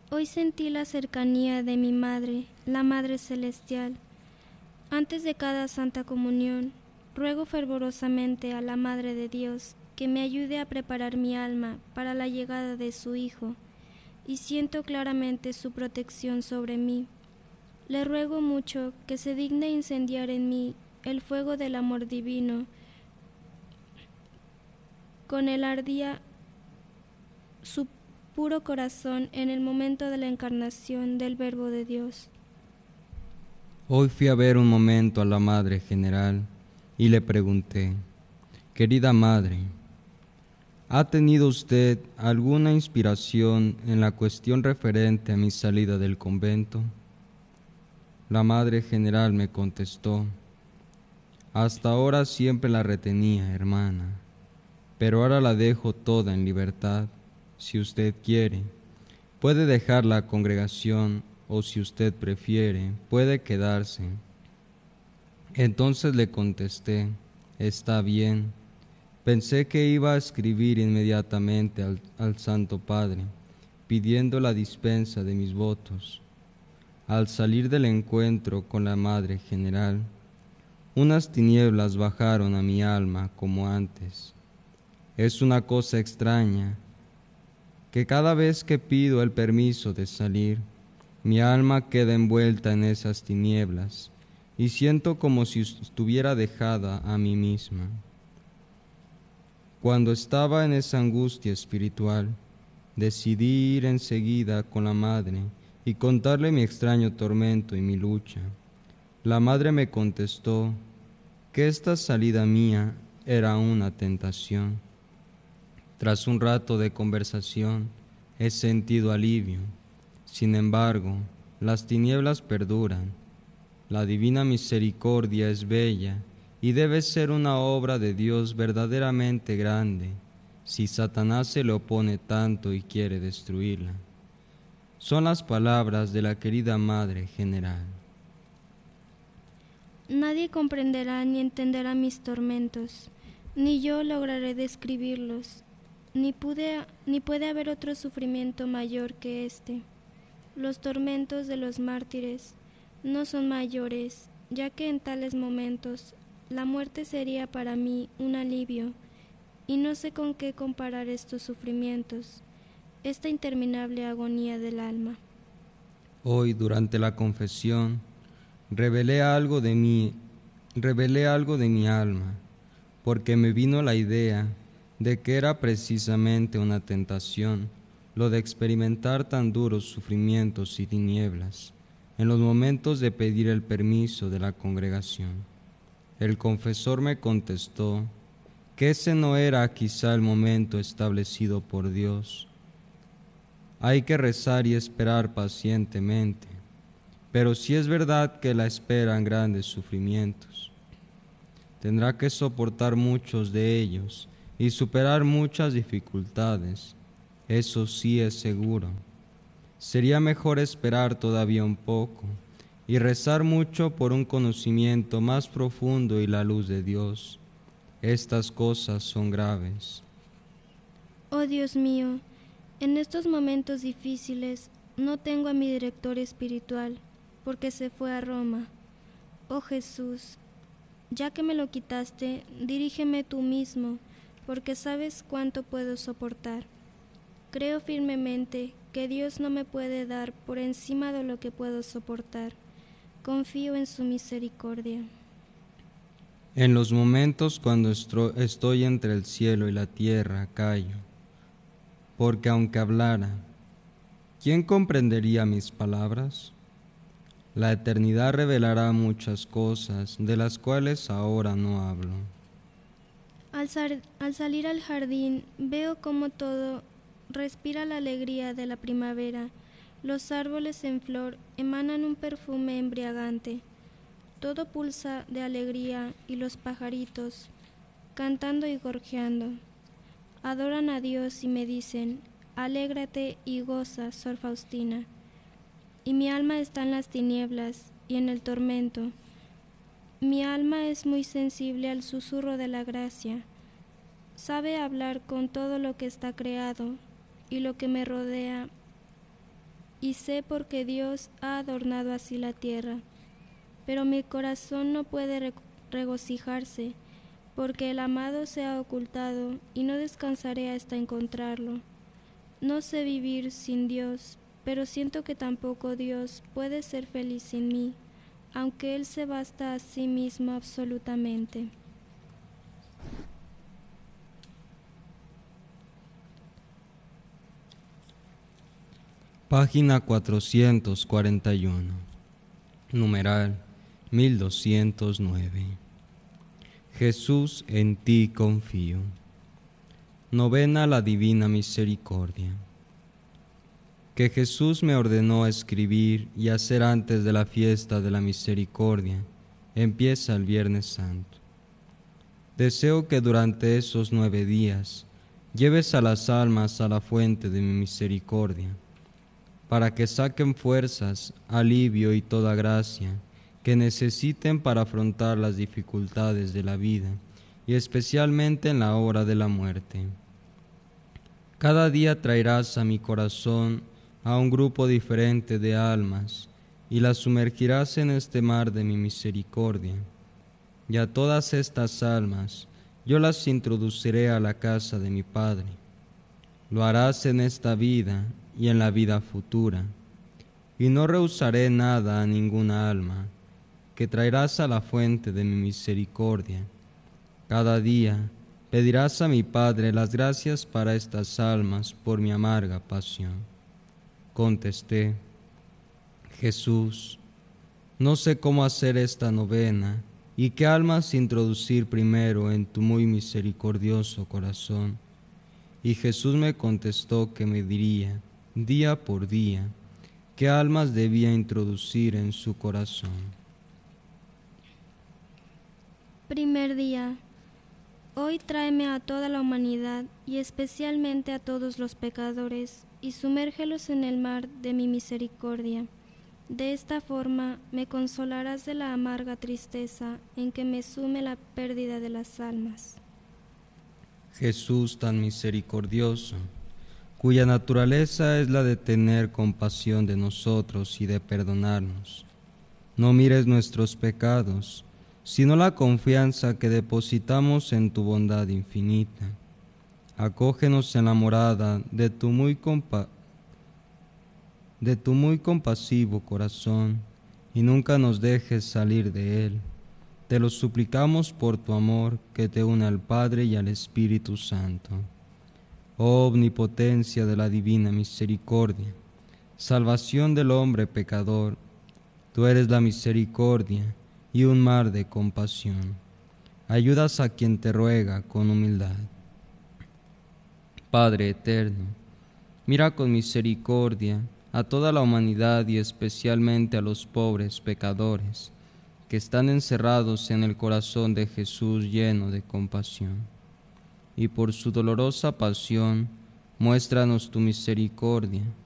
Hoy sentí la cercanía de mi Madre, la Madre Celestial. Antes de cada Santa Comunión, ruego fervorosamente a la Madre de Dios que me ayude a preparar mi alma para la llegada de su Hijo, y siento claramente su protección sobre mí. Le ruego mucho que se digne incendiar en mí el fuego del amor divino, con el ardía su puro corazón en el momento de la encarnación del Verbo de Dios. Hoy fui a ver un momento a la Madre General y le pregunté: querida Madre, ¿ha tenido usted alguna inspiración en la cuestión referente a mi salida del convento? La Madre General me contestó: hasta ahora siempre la retenía, hermana, pero ahora la dejo toda en libertad. Si usted quiere, puede dejar la congregación, o si usted prefiere, puede quedarse. Entonces le contesté: está bien. Pensé que iba a escribir inmediatamente al Santo Padre, pidiendo la dispensa de mis votos. Al salir del encuentro con la Madre General, unas tinieblas bajaron a mi alma como antes. Es una cosa extraña que cada vez que pido el permiso de salir, mi alma queda envuelta en esas tinieblas y siento como si estuviera dejada a mí misma. Cuando estaba en esa angustia espiritual, decidí ir enseguida con la Madre y contarle mi extraño tormento y mi lucha. La Madre me contestó que esta salida mía era una tentación. Tras un rato de conversación, he sentido alivio. Sin embargo, las tinieblas perduran. La divina misericordia es bella y debe ser una obra de Dios verdaderamente grande, si Satanás se le opone tanto y quiere destruirla. Son las palabras de la querida Madre General. Nadie comprenderá ni entenderá mis tormentos, ni yo lograré describirlos, ni puede haber otro sufrimiento mayor que este. Los tormentos de los mártires no son mayores, ya que en tales momentos la muerte sería para mí un alivio, y no sé con qué comparar estos sufrimientos, esta interminable agonía del alma. Hoy, durante la confesión, revelé algo de mi alma, porque me vino la idea de que era precisamente una tentación lo de experimentar tan duros sufrimientos y tinieblas en los momentos de pedir el permiso de la congregación. El confesor me contestó que ese no era quizá el momento establecido por Dios. Hay que rezar y esperar pacientemente, pero si es verdad que la esperan grandes sufrimientos. Tendrá que soportar muchos de ellos y superar muchas dificultades, eso sí es seguro. Sería mejor esperar todavía un poco y rezar mucho por un conocimiento más profundo y la luz de Dios. Estas cosas son graves. Oh Dios mío, en estos momentos difíciles no tengo a mi director espiritual, porque se fue a Roma. Oh Jesús, ya que me lo quitaste, dirígeme tú mismo, porque sabes cuánto puedo soportar. Creo firmemente que Dios no me puede dar por encima de lo que puedo soportar. Confío en su misericordia. En los momentos cuando estoy entre el cielo y la tierra, callo, porque aunque hablara, ¿quién comprendería mis palabras? La eternidad revelará muchas cosas de las cuales ahora no hablo. Al salir al jardín, veo como todo respira la alegría de la primavera. Los árboles en flor emanan un perfume embriagante. Todo pulsa de alegría y los pajaritos, cantando y gorjeando, adoran a Dios y me dicen: alégrate y goza, Sor Faustina. Y mi alma está en las tinieblas y en el tormento. Mi alma es muy sensible al susurro de la gracia. Sabe hablar con todo lo que está creado y lo que me rodea, y sé porque Dios ha adornado así la tierra. Pero mi corazón no puede regocijarse, porque el amado se ha ocultado, y no descansaré hasta encontrarlo. No sé vivir sin Dios, pero siento que tampoco Dios puede ser feliz sin mí, aunque Él se basta a sí mismo absolutamente. Página 441, numeral 1209. Jesús, en ti confío. Novena a la Divina Misericordia. Que Jesús me ordenó escribir y hacer antes de la fiesta de la Misericordia, empieza el Viernes Santo. Deseo que durante esos 9 días lleves a las almas a la fuente de mi misericordia, para que saquen fuerzas, alivio y toda gracia que necesiten para afrontar las dificultades de la vida, y especialmente en la hora de la muerte. Cada día traerás a mi corazón a un grupo diferente de almas, y las sumergirás en este mar de mi misericordia. Y a todas estas almas yo las introduciré a la casa de mi Padre. Lo harás en esta vida y en la vida futura, y no rehusaré nada a ninguna alma, que traerás a la fuente de mi misericordia. Cada día pedirás a mi Padre las gracias para estas almas por mi amarga pasión. Contesté: Jesús, no sé cómo hacer esta novena y qué almas introducir primero en tu muy misericordioso corazón. Y Jesús me contestó que me diría, día por día, qué almas debía introducir en su corazón. Primer día. Hoy tráeme a toda la humanidad y especialmente a todos los pecadores y sumérgelos en el mar de mi misericordia. De esta forma me consolarás de la amarga tristeza en que me sume la pérdida de las almas. Jesús tan misericordioso, cuya naturaleza es la de tener compasión de nosotros y de perdonarnos, no mires nuestros pecados, sino la confianza que depositamos en tu bondad infinita. Acógenos en la morada de tu muy compasivo corazón, y nunca nos dejes salir de él. Te lo suplicamos por tu amor que te une al Padre y al Espíritu Santo. Oh omnipotencia de la divina misericordia, salvación del hombre pecador, tú eres la misericordia y un mar de compasión. Ayudas a quien te ruega con humildad. Padre eterno, mira con misericordia a toda la humanidad y especialmente a los pobres pecadores que están encerrados en el corazón de Jesús lleno de compasión. Y por su dolorosa pasión, muéstranos tu misericordia,